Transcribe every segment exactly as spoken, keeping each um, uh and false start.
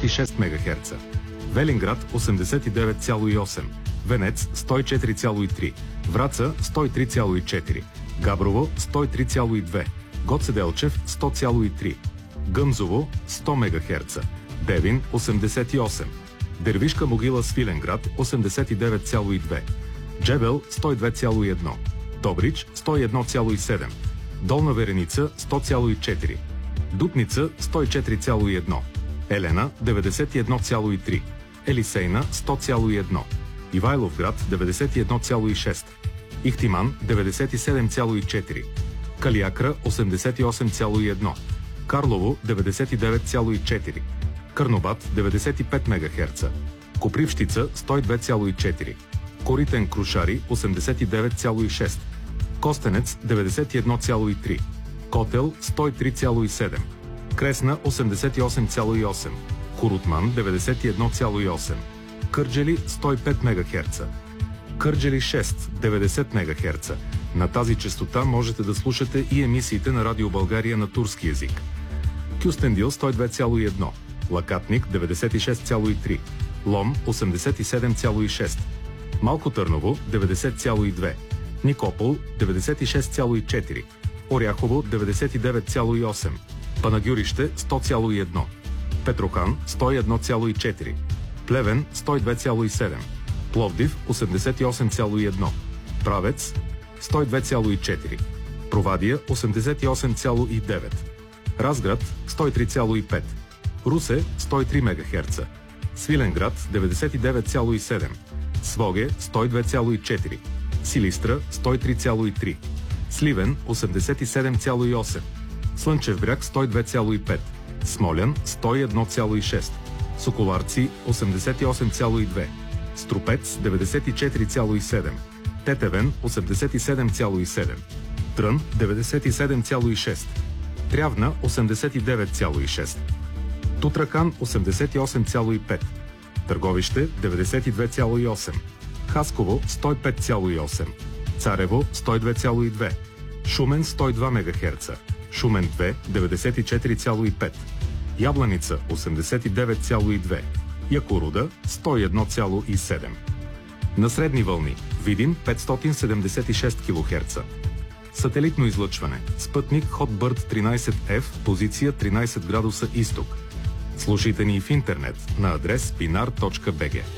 осемдесет и шест мегахерца, Велинград осемдесет и девет цяло и осем, Венец сто и четири цяло и три, Враца сто и три цяло и четири, Габрово сто и три цяло и две, Гоце Делчев сто цяло и три, Гъмзово сто мегахерца, Девин осемдесет и осем, Дервишка могила Свиленград осемдесет и девет цяло и две, Джебел сто и две цяло и едно, Добрич сто и едно цяло и седем, Долна Вереница сто цяло и четири, Дупница сто и четири цяло и едно, Елена деветдесет и едно цяло и три, Елисейна сто цяло и едно, Ивайловград деветдесет и едно цяло и шест, Ихтиман деветдесет и седем цяло и четири, Калиакра осемдесет и осем цяло и едно, Карлово деветдесет и девет цяло и четири, Карнобат деветдесет и пет мегахерца, Копривщица сто и две цяло и четири, Коритен Крушари осемдесет и девет цяло и шест, Костенец деветдесет и едно цяло и три, Котел сто и три цяло и седем, Кресна осемдесет и осем цяло и осем, Курутман деветдесет и едно цяло и осем, Кърджали сто и пет мегахерца, Кърджали шест деветдесет мегахерца. На тази честота можете да слушате и емисиите на Радио България на турски език. Кюстендил сто и две цяло и едно, Лакатник деветдесет и шест цяло и три, Лом осемдесет и седем цяло и шест, Малко Търново деветдесет цяло и две, Никопол деветдесет и шест цяло и четири, Оряхово деветдесет и девет цяло и осем, Панагюрище сто цяло и едно, Петрохан сто и едно цяло и четири, Плевен сто и две цяло и седем, Пловдив осемдесет и осем цяло и едно, Правец сто и две цяло и четири, Провадия осемдесет и осем цяло и девет, Разград сто и три цяло и пет, Русе сто и три мегахерца, Свиленград деветдесет и девет цяло и седем, Своге сто и две цяло и четири, Силистра сто и три цяло и три, Сливен осемдесет и седем цяло и осем, Слънчев бряг сто и две цяло и пет, Смолян сто и едно цяло и шест, Соколарци осемдесет и осем цяло и две, Струпец деветдесет и четири цяло и седем, Тетевен осемдесет и седем цяло и седем, Трън деветдесет и седем цяло и шест, Трявна осемдесет и девет цяло и шест, Тутракан осемдесет и осем цяло и пет, Търговище деветдесет и две цяло и осем, Хасково сто и пет цяло и осем, Царево сто и две цяло и две, Шумен сто и два мегахерца, Шумен две деветдесет и четири цяло и пет, Ябланица осемдесет и девет цяло и две, Якоруда сто и едно цяло и седем. На средни вълни Видин петстотин седемдесет и шест килохерца. Сателитно излъчване. Спътник Hotbird тринайсет еф, позиция тринайсет градуса изток. Слушайте ни в интернет на адрес биnar точка би джи.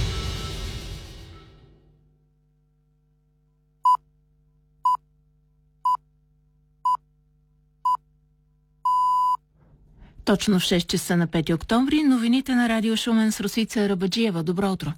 Точно в шест часа на пети октомври, новините на Радио Шумен с Росица Рабаджиева. Добро утро!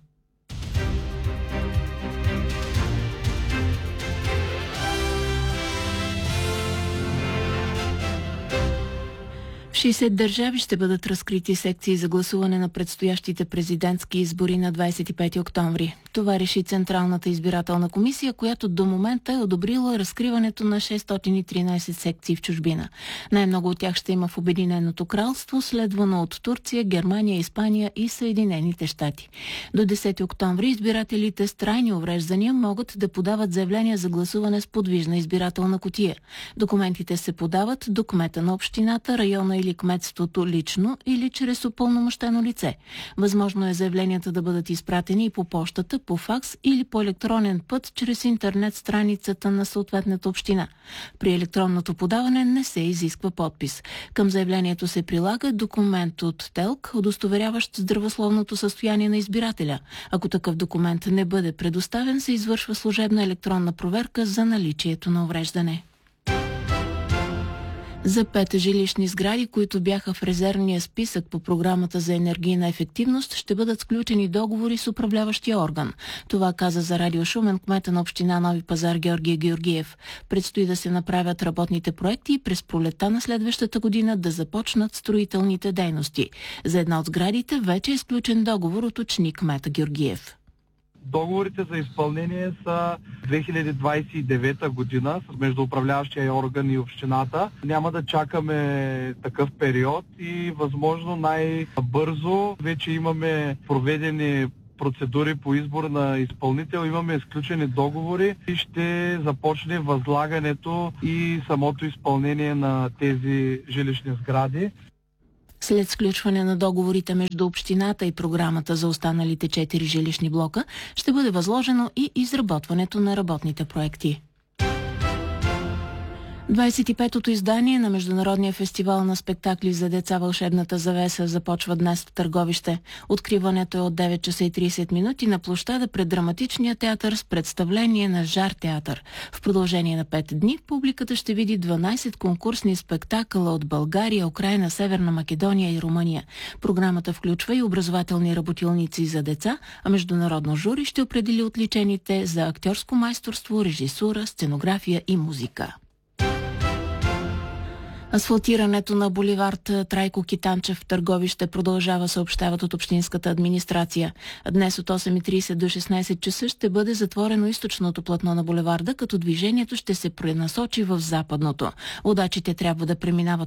В шейсет държави ще бъдат разкрити секции за гласуване на предстоящите президентски избори на двайсет и пети октомври. Това реши Централната избирателна комисия, която до момента е одобрила разкриването на шестстотин и тринайсет секции в чужбина. Най-много от тях ще има в Обединеното кралство, следвано от Турция, Германия, Испания и Съединените щати. До десети октомври избирателите с трайни увреждания могат да подават заявления за гласуване с подвижна избирателна кутия. Документите се подават до кмета на общината, района или кметството лично или чрез упълномощено лице. Възможно е заявленията да бъдат изпратени и по пощата, по факс или по електронен път чрез интернет страницата на съответната община. При електронното подаване не се изисква подпис. Към заявлението се прилага документ от ТЕЛК, удостоверяващ здравословното състояние на избирателя. Ако такъв документ не бъде предоставен, се извършва служебна електронна проверка за наличието на увреждане. За пет жилищни сгради, които бяха в резервния списък по програмата за енергийна ефективност, ще бъдат сключени договори с управляващия орган. Това каза за Радио Шумен кмета на община Нови пазар Георги Георгиев. Предстои да се направят работните проекти и през пролетта на следващата година да започнат строителните дейности. За една от сградите вече е сключен договор, уточни кмета Георгиев. Договорите за изпълнение са две хиляди двайсет и девета година между управляващия орган и общината. Няма да чакаме такъв период и възможно най-бързо вече имаме проведени процедури по избор на изпълнител, имаме изключени договори и ще започне възлагането и самото изпълнение на тези жилищни сгради. След сключване на договорите между общината и програмата за останалите четири жилищни блока, ще бъде възложено и изработването на работните проекти. двадесет и петото издание на Международния фестивал на спектакли за деца "Вълшебната завеса" започва днес в Търговище. Откриването е от девет часа и тридесет минути на площада пред Драматичния театър с представление на Жар театър. В продължение на пет дни публиката ще види дванадесет конкурсни спектакъла от България, Украйна, Северна Македония и Румъния. Програмата включва и образователни работилници за деца, а международно жури ще определи отличените за актьорско майсторство, режисура, сценография и музика. Асфалтирането на буливард Трайко Китанчев в Търговище продължава, съобщават от общинската администрация. Днес от осем и тридесет до шестнадесет часа ще бъде затворено източното платно на булеварда, като движението ще се пренасочи в западното. Водачите трябва да преминават